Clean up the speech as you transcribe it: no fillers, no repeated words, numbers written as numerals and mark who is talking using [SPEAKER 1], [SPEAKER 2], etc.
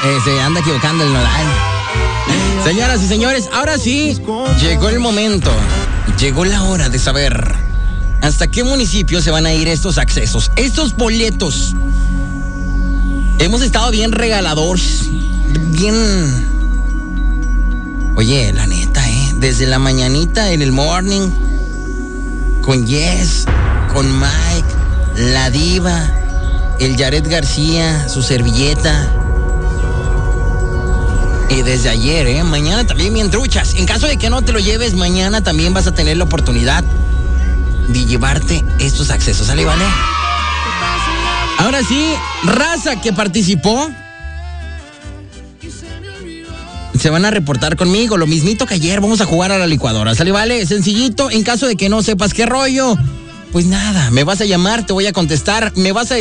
[SPEAKER 1] Se anda equivocando el nodal. Señoras y señores, ahora sí, llegó el momento. Llegó la hora de saber hasta qué municipio se van a ir estos accesos, estos boletos. Hemos estado bien regaladores, bien... Oye, la neta, desde la mañanita en el morning, con Yes, con Mike, la Diva, el Yaret García, su servilleta. Y desde ayer, mañana también bien truchas. En caso de que no te lo lleves, mañana también vas a tener la oportunidad de llevarte estos accesos. ¿Sale, vale? Ahora sí, raza que participó, se van a reportar conmigo, lo mismito que ayer. Vamos a jugar a la licuadora, ¿sale, vale? Sencillito. En caso de que no sepas qué rollo, pues nada, me vas a llamar, te voy a contestar, me vas a